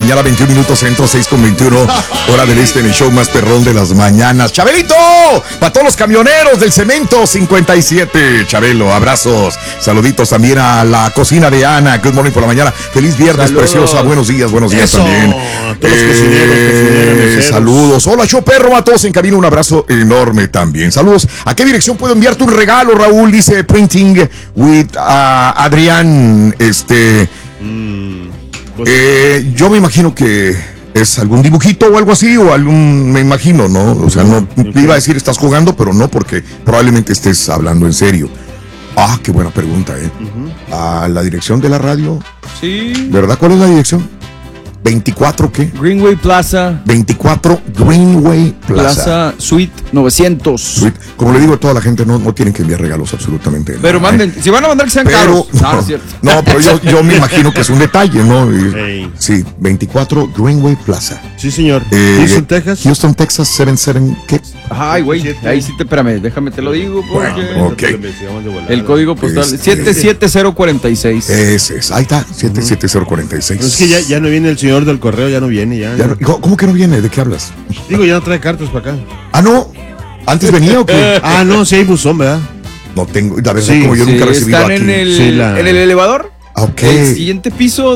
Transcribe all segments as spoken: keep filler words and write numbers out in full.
mañana, veintiún minutos centro, seis con veintiuno, hora del este, en el show más perrón de las mañanas. ¡Chabelito! Para todos los camioneros del cemento cincuenta y siete. Chabelo, abrazos. Saluditos también a la cocina de Ana. Good morning por la mañana. Feliz viernes, saludos. Preciosa. Buenos días, buenos días. Eso. También. Todos eh, los cocineros, cocineros, saludos. Hola, show perro, a todos en cabina. Un abrazo enorme también. Saludos. ¿A qué dirección puedo enviarte un regalo, Raúl? Dice Printing with uh, Adrián. Este. Mm, pues, eh, yo me imagino que es algún dibujito o algo así, o algún, me imagino, ¿no? O sea, no okay. Iba a decir estás jugando, pero no, porque probablemente estés hablando en serio. Ah, qué buena pregunta, ¿eh? Uh-huh. ¿A la dirección de la radio? Sí. ¿Verdad? ¿Cuál es la dirección? ¿veinticuatro qué? Greenway Plaza. veinticuatro Greenway Plaza. Plaza Suite novecientos. Suite. Como le digo a toda la gente, no, no tienen que enviar regalos absolutamente. Pero nada, manden, ¿eh? Si van a mandar que sean pero, caros. No, no, es cierto. No, pero yo, yo me imagino que es un detalle, ¿no? Hey. Sí, veinticuatro Greenway Plaza. Sí, señor. Eh, Houston, Texas. Houston, Texas, setenta y siete, ¿qué? Ay, güey, ahí sí te, espérame, déjame te lo digo porque... Bueno, okay. El código postal, este... siete siete cero cuatro seis. Ese es, ahí está, siete siete cero cuatro seis. Pero es que ya, ya no viene el señor del correo, ya no viene, ya. ya no, ¿Cómo que no viene? ¿De qué hablas? Digo, ya no trae cartas para acá. Ah, no, ¿antes venía o qué? Ah, no, sí hay buzón, ¿verdad? No tengo, la verdad, sí, como yo sí, nunca he recibido están aquí. en el, sí, la... en el elevador. Okay. El siguiente piso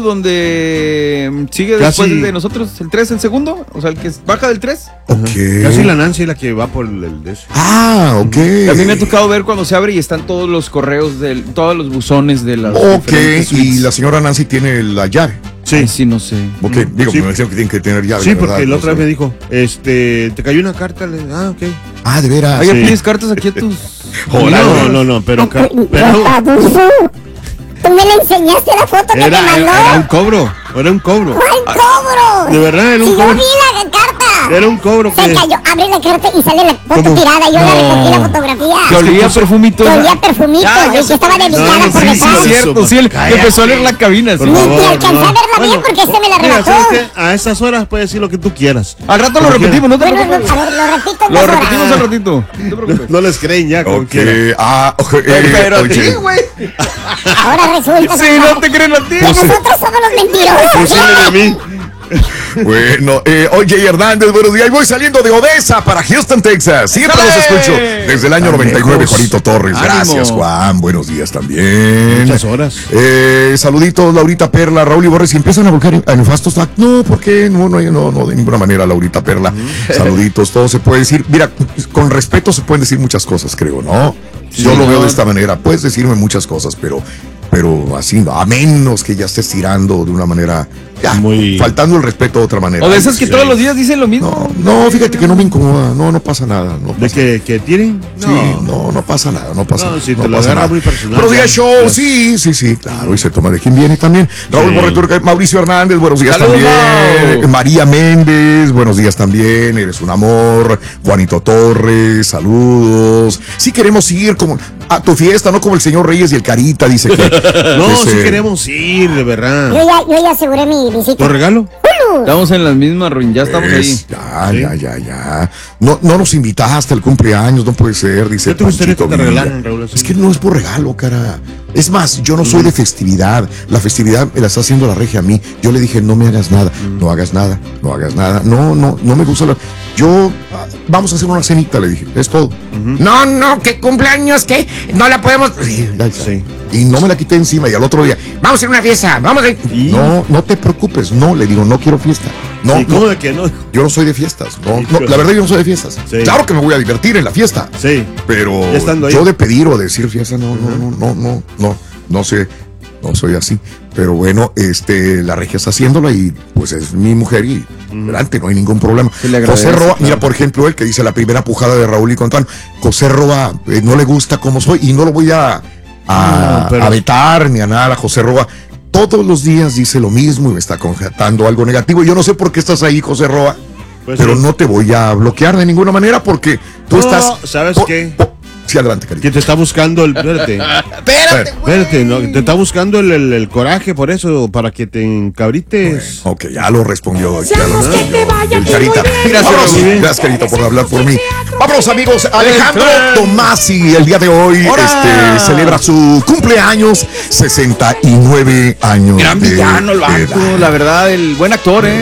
donde sigue Casi... después de nosotros, el tres, el segundo, o sea, el que baja del tres. Okay. Casi la Nancy la que va por el, el de eso. Ah, ok. A mí me ha tocado ver cuando se abre y están todos los correos, de todos los buzones de las Ok, y la señora Nancy tiene la llave. Sí. Ay, sí, no sé. Ok, digo, sí. me decían que tienen que tener llave. Sí, porque ¿verdad? la otra no vez sé. me dijo, este, te cayó una carta. Le... Ah, ok. Ah, de veras. Oye, Sí. pides cartas aquí a tus... Hola, no, no, no, pero... Ca... pero... Adolfo, tú me le enseñaste la foto que Era, te mandó. era un cobro, era un cobro. ¿Cuál cobro? De verdad, era un si cobro. yo vi la carta. Era un cobro Se que... cayó, abre la carta y sale la foto ¿Cómo? tirada. Yo No. le recogí la fotografía. Que olía perfumito. Que olía perfumito Ya, ya y que estaba dedicada no, no, por sí, detrás. sí, Es cierto, sí, él empezó a leer la cabina. Por Sí. Ni favor, te alcancé no. a verla Bueno, bien porque se me la Mira, rebasó. ¿sabes qué? A esas horas puedes decir lo que tú quieras. Al rato lo Como repetimos, no te Bueno, preocupes. a ver, lo repito. en Lo dos horas. repetimos al ratito. No te preocupes. No les creen ya, como Ok, quieran. ah, ok, eh, Pero a oye. ti, güey. Ahora resulta Sí, no te creen a ti. que nosotros somos los mentirosos. Fusílenme a mí. Bueno, eh, oye, Hernández, buenos días. Voy saliendo de Odessa para Houston, Texas. Siempre los escucho desde el año noventa y nueve, Juanito Torres. Ánimo. Gracias, Juan. Buenos días también. Muchas horas. Eh, saluditos, Laurita Perla, Raúl y Borges. Si empiezan a volcar a nefastos, no, ¿por qué? No, no, no, no, de ninguna manera, Laurita Perla. Saluditos, todo se puede decir. Mira, con respeto se pueden decir muchas cosas, creo, ¿no? Sí, Yo lo no. veo de esta manera. Puedes decirme muchas cosas, pero, pero así, no, a menos que ya estés tirando de una manera, ya, Muy- faltando el respeto de otra manera. O de esas que Sí. todos los días dicen lo mismo. No, no, fíjate que no me incomoda, no, no pasa nada. No ¿De pasa que, que tiren? Sí, no, no pasa nada, no pasa No, nada. si te lo pasa agarra nada. muy personal, Buenos días, ya. show, Ya. sí, sí, sí, claro, y se toma de quién viene también. Raúl Sí. Borreturca, Mauricio Hernández, buenos días Saludos, también. Mau. María Méndez, buenos días también, eres un amor. Juanito Torres, saludos. Sí queremos ir como a tu fiesta, no como el señor Reyes y el Carita, dice que. No, que sí se- queremos ir, de Yo verdad. ya, yo ya aseguré mi visita. ¿Lo regalo? Estamos en las mismas, Ruin, ya estamos ahí. Pues, ya, Sí. ya, ya, ya. No, no nos invitaste al cumpleaños, no puede ser, dice. ¿Qué te gustaría Panchito que te Villa. regalaran, Raúl? Es que no es por regalo, cara. Es más, yo no soy de festividad. La festividad me la está haciendo la regia a mí. Yo le dije, no me hagas nada, no hagas nada, no hagas nada. No, no, no me gusta la... Yo, ah, vamos a hacer una cenita, le dije, es todo. No, no, ¿qué cumpleaños? ¿Qué? No la podemos... Sí, ya, ya. Sí. Y no me la quité encima y al otro día, vamos a hacer una fiesta, vamos a... ¿Y? No, no te preocupes, no, le digo, no quiero fiesta. No, ¿Y no, cómo de que no? yo no soy de fiestas. No, Sí, no, pero- la verdad yo no soy de fiestas. Sí. Claro que me voy a divertir en la fiesta. Sí. Pero Ya estando ahí. yo de pedir o decir fiesta, no, no, no, no, no, no, no sé, no soy así. Pero bueno, este, la regia está haciéndola y pues es mi mujer y adelante, no hay ningún problema. Se le agradece, José Roa, claro. mira, por ejemplo, él que dice la primera pujada de Raúl y Contán, José Roa eh, no le gusta como soy y no lo voy a, a, No, pero- a vetar ni a nada, José Roa. Todos los días dice lo mismo y me está constatando algo negativo. Yo no sé por qué estás ahí, José Roa. Pues pero sí. no te voy a bloquear de ninguna manera porque tú No, estás. ¿sabes po- qué? po- sí, adelante, cariño. Que te está buscando el... Espérate. Espérate, Espérate, no, te está buscando el, el- el coraje por eso, para que te encabrites. Ok, ya lo respondió. Ya lo Deseamos que te respondió. vaya El muy Carita. bien. Gracias, Vámonos. Raúl. Muy bien. Gracias, Carita, por hablar por mí. Vámonos, amigos. Alejandro tren. Tomasi, el día de hoy, ¡Hora! este, celebra su cumpleaños, sesenta y nueve años. Gran de villano, el vato, edad. la verdad, el buen actor, ¿eh?